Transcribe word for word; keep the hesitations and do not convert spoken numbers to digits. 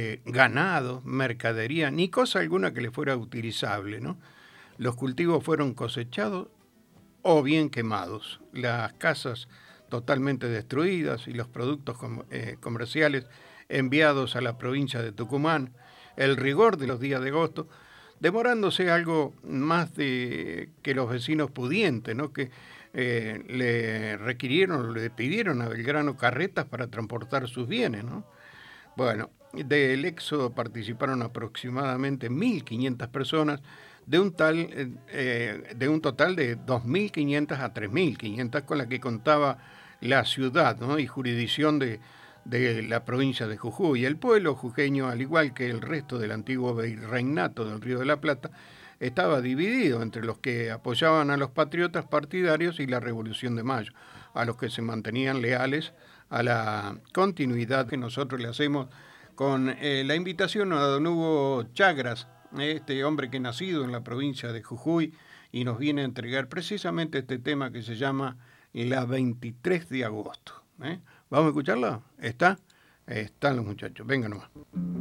eh, ganado, mercadería, ni cosa alguna que le fuera utilizable, ¿no? Los cultivos fueron cosechados o bien quemados, las casas totalmente destruidas y los productos com eh, comerciales enviados a la provincia de Tucumán, el rigor de los días de agosto, demorándose algo más de que los vecinos pudientes, ¿no? Que eh, le requirieron, le pidieron a Belgrano carretas para transportar sus bienes, ¿no? Bueno, del éxodo participaron aproximadamente mil quinientas personas, de un, tal, eh, de un total de dos mil quinientas a tres mil quinientas con la que contaba la ciudad, ¿no? Y jurisdicción de, de la provincia de Jujuy. El pueblo jujeño, al igual que el resto del antiguo virreinato del Río de la Plata, estaba dividido entre los que apoyaban a los patriotas partidarios y la Revolución de Mayo, a los que se mantenían leales a la continuidad que nosotros le hacemos con eh, la invitación a don Hugo Chagras, este hombre que nacido en la provincia de Jujuy y nos viene a entregar precisamente este tema que se llama La veintitrés de agosto. ¿eh? ¿Vamos a escucharla? ¿Está? Están los muchachos. Venga nomás.